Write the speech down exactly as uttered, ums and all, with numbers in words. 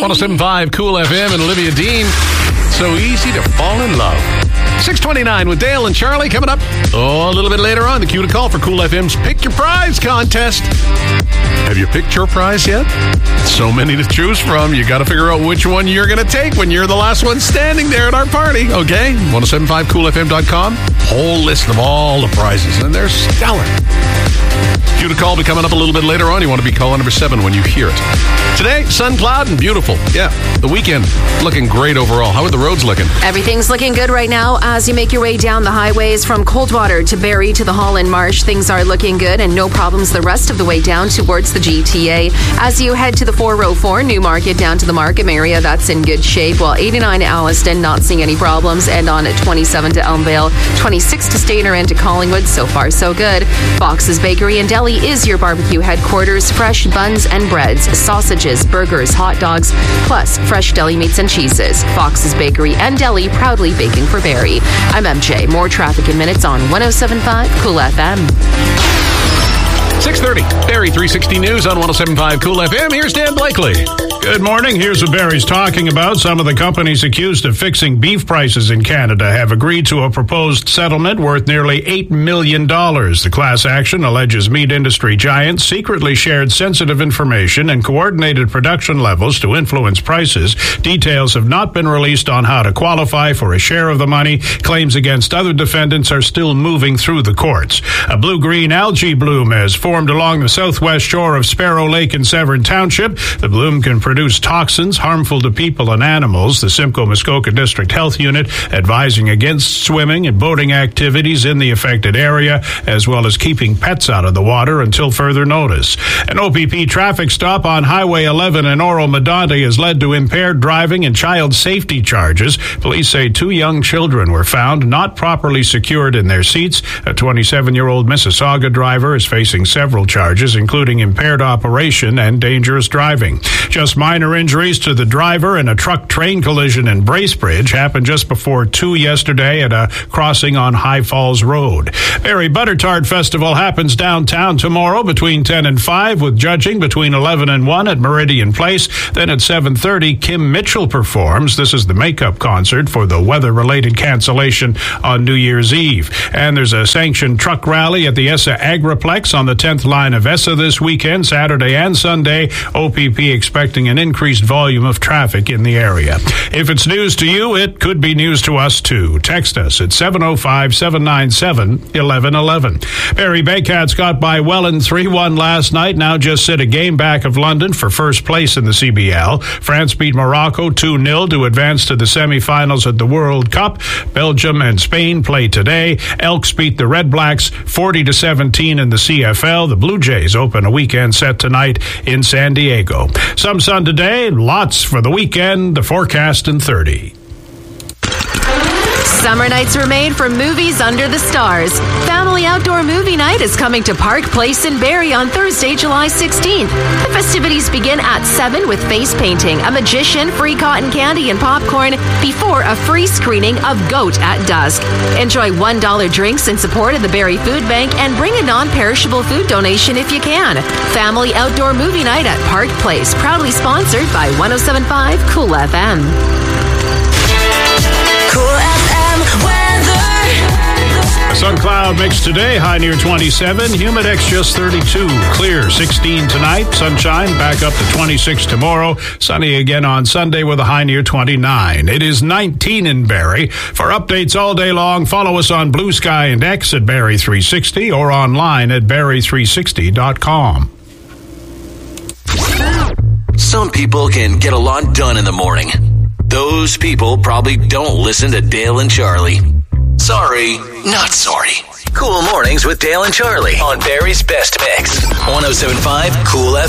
one oh seven point five Cool F M and Olivia Dean. So easy to fall in love. six twenty-nine with Dale and Charlie coming up. Oh, a little bit later on, the cue to call for Cool F M's Pick Your Prize contest. Have you picked your prize yet? So many to choose from. You got to figure out which one you're going to take when you're the last one standing there at our party. Okay? one oh seven point five cool f m dot com. Whole list of all the prizes, and they're stellar. Cue to call be coming up a little bit later on. You want to be caller number seven when you hear it. Today, sun, cloud, and beautiful. Yeah, the weekend looking great overall. How are the roads looking? Everything's looking good right now as you make your way down the highways from Coldwater to Barrie to the Holland Marsh. Things are looking good and no problems the rest of the way down towards the G T A. As you head to the four oh four Newmarket down to the Markham area, that's in good shape. While eighty-nine to Alliston, not seeing any problems. And on twenty-seven to Elmvale, twenty-six to Stainer and to Collingwood. So far, so good. Fox's Bakery and Deli is your barbecue headquarters. Fresh buns and breads, sausages, burgers, hot dogs, plus fresh deli meats and cheeses. Fox's Bakery and Deli, proudly baking for Barrie. I'm M J. More traffic in minutes on one oh seven point five Cool F M. six thirty, Barrie three sixty News on one oh seven point five Cool F M. Here's Dan Blakely. Good morning. Here's what Barrie's talking about. Some of the companies accused of fixing beef prices in Canada have agreed to a proposed settlement worth nearly eight million dollars. The class action alleges meat industry giants secretly shared sensitive information and coordinated production levels to influence prices. Details have not been released on how to qualify for a share of the money. Claims against other defendants are still moving through the courts. A blue-green algae bloom has formed along the southwest shore of Sparrow Lake in Severn Township. The bloom can produce toxins harmful to people and animals. The Simcoe Muskoka District Health Unit advising against swimming and boating activities in the affected area, as well as keeping pets out of the water until further notice. An O P P traffic stop on Highway eleven in Oro-Medonte has led to impaired driving and child safety charges. Police say two young children were found not properly secured in their seats. A twenty-seven-year-old Mississauga driver is facing several charges, including impaired operation and dangerous driving. Just minor injuries to the driver in a truck-train collision in Bracebridge happened just before two yesterday at a crossing on High Falls Road. Barrie Butter Tart Festival happens downtown tomorrow between ten and five, with judging between eleven and one at Meridian Place. Then at seven thirty, Kim Mitchell performs. This is the makeup concert for the weather-related cancellation on New Year's Eve. And there's a sanctioned truck rally at the ESSA Agriplex on the tenth line of ESSA this weekend, Saturday and Sunday. O P P expecting an increased volume of traffic in the area. If it's news to you, it could be news to us too. Text us at seven oh five, seven nine seven, one one one one. Barrie Baycats got by Welland three one last night, now just sit a game back of London for first place in the C B L. France beat Morocco two nil to advance to the semifinals at the World Cup. Belgium and Spain play today. Elks beat the Red Blacks forty to seventeen in the C F L. The Blue Jays open a weekend set tonight in San Diego. Some sun today, lots for the weekend. The forecast in thirty. Summer nights were made for movies under the stars. Family Outdoor Movie Night is coming to Park Place in Barrie on Thursday, July sixteenth. The festivities begin at seven with face painting, a magician, free cotton candy, and popcorn before a free screening of Goat at dusk. Enjoy one dollar drinks in support of the Barrie Food Bank and bring a non-perishable food donation if you can. Family Outdoor Movie Night at Park Place, proudly sponsored by one oh seven point five Cool F M. Cool F M weather. A sun cloud mix today, high near twenty-seven, Humidex just thirty-two, clear sixteen tonight, sunshine back up to twenty-six tomorrow, sunny again on Sunday with a high near twenty-nine. It is nineteen in Barrie. For updates all day long, follow us on Blue Sky and X at Barrie three sixty or online at barrie three sixty dot com. Some people can get a lot done in the morning. Those people probably don't listen to Dale and Charlie. Sorry, not sorry. Cool Mornings with Dale and Charlie on Barrie's Best Mix. one oh seven point five Cool F M.